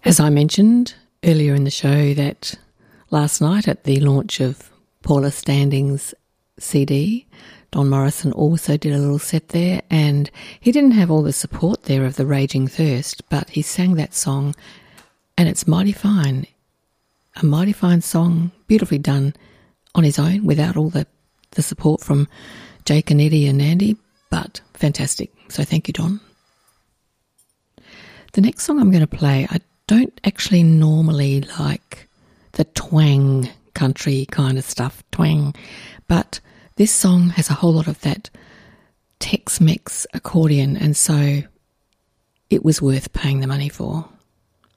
As I mentioned earlier in the show, that last night at the launch of Paula Standing's CD, Don Morrison also did a little set there, and he didn't have all the support there of the Raging Thirst, but he sang that song, and it's mighty fine. A mighty fine song, beautifully done on his own, without all the support from Jake and Eddie and Andy, but fantastic. So thank you, Don. The next song I'm going to play, I don't actually normally like the twang country kind of stuff, twang, but this song has a whole lot of that Tex-Mex accordion, and so it was worth paying the money for.